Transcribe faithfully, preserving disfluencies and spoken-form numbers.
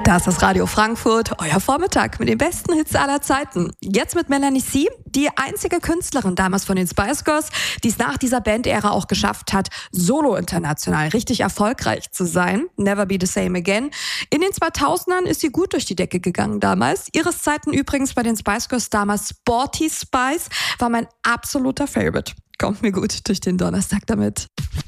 Das ist das Radio Frankfurt, euer Vormittag mit den besten Hits aller Zeiten. Jetzt mit Melanie C., die einzige Künstlerin damals von den Spice Girls, die es nach dieser Band-Ära auch geschafft hat, solo international richtig erfolgreich zu sein. Never Be the Same Again. In den zweitausendern ist sie gut durch die Decke gegangen damals. Ihres Zeiten übrigens bei den Spice Girls damals Sporty Spice war mein absoluter Favorite. Kommt mir gut durch den Donnerstag damit.